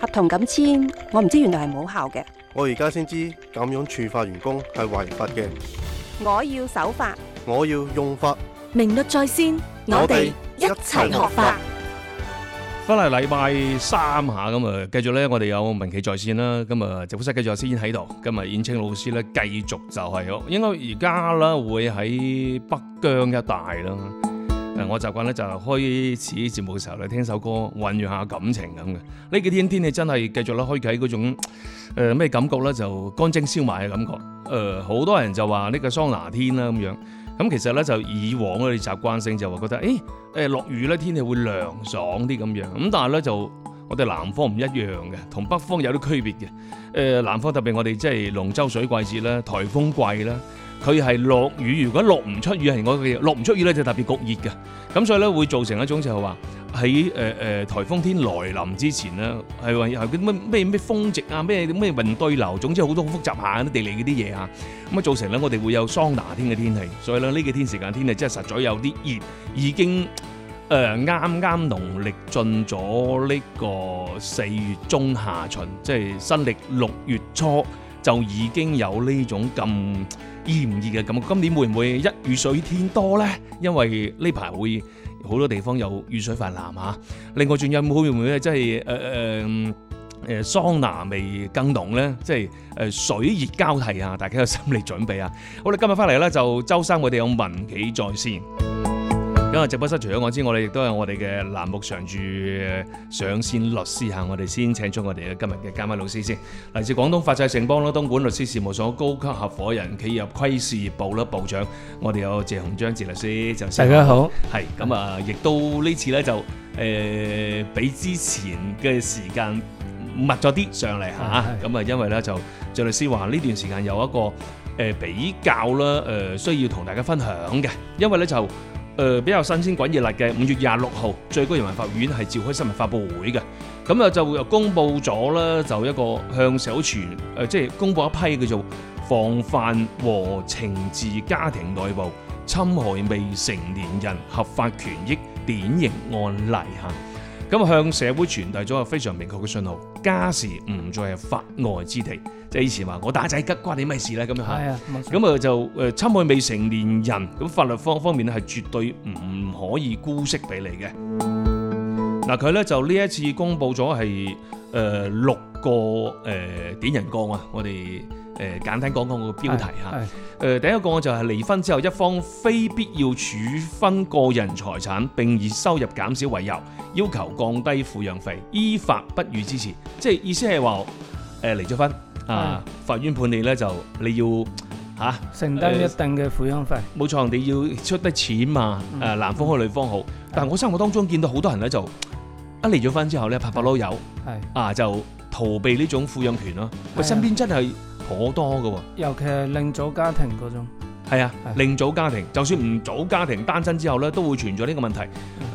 合同咁簽，我唔知原來係冇效嘅。 我而家先知咁樣處罰員工係違法嘅。 我要守法， 我要用法。 明律在先，我哋一齊學法。 翻嚟禮拜三下咁啊，繼續咧，我哋有民企在線啦。咁啊，直播室繼續有先喺度。今日燕青老師咧繼續就係應該而家啦，會喺北疆一帶啦。我習慣咧就開始節目嘅時候咧聽首歌，醞釀下感情咁嘅。呢幾天天氣真係繼續咧開啟嗰種咩感覺咧，就乾蒸燒賣嘅感覺。好多人就話呢個桑拿天啦咁樣。咁其實咧就以往我哋習慣性就話覺得，落雨咧天氣會涼爽啲咁樣。咁但係咧就我哋南方唔一樣嘅，同北方有啲區別嘅。南方特別我哋即係龍舟水季節啦、颱風季啦，佢係落雨。如果落唔出雨係我嘅，落唔出雨咧就特別焗熱嘅。咁所以咧會造成一種就係話喺颱風天來臨之前咧，係話係啲咩風值啊、咩雲對流，總之好多好複雜下啲地理嗰啲嘢啊，咁啊造成咧我哋會有桑拿天嘅天氣。所以咧呢幾天時間天氣真係實在有啲熱，已經啱啱農曆進咗呢個4月中下旬，即係新曆6月初就已經有呢種咁熱唔熱嘅感覺。今年會唔會一雨水天多呢？因為呢排會好多地方有雨水泛濫嚇。另外仲有會唔會即係桑拿味更濃呢？即係水熱交替啊！大家有心理準備啊！好啦，今日翻嚟咧就周三我哋有民企在線。因為直播室除咗我之外，我哋亦都有我哋嘅欄目常駐上線律師嚇，我哋先請出我哋嘅今日嘅嘉賓老師先，嚟自廣東法制城邦啦，東莞律師事務所高級合夥人、企業規事業部啦部長，我哋有謝鴻章謝律師，就大家好， 係咁啊，亦都呢次咧就比之前嘅時間密咗啲上嚟嚇，咁啊因為咧就謝律師話呢段時間有一個比較啦需要同大家分享嘅，因為咧就比較新鮮滾熱辣嘅5月26號，最高人民法院係召開新聞發佈會嘅，咁啊就公佈咗啦，就一個向社會即係公佈一批叫做防範和懲治家庭內部侵害未成年人合法權益典型案例嚇，咁啊向社會傳遞咗個非常明確嘅信號，家事唔再係法外之地。即係以前話我打仔吉關你咩事咧咁樣嚇，咁啊就侵害未成年人，咁法律方面咧係絕對唔可以姑息俾你嘅。嗱佢咧就呢一次公佈咗係6個典型個案，我哋簡單講講個標題嚇。第一個個案就係離婚之後一方非必要處分個人財產並以收入減少為由，要求降低撫養費，依法不予支持。即係意思係話離咗婚。法院判你咧就你要承擔一定嘅撫養費， 冇錯，你要出得錢嘛。男方好女方好，但係我生活當中見到好多人咧就一離咗婚之後咧拍籮柚，就逃避呢種撫養權咯。佢身邊真係好多㗎喎， 尤其係另組家庭嗰種。 係啊，另組家庭就算唔組家庭單親之後咧，都會存在呢個問題。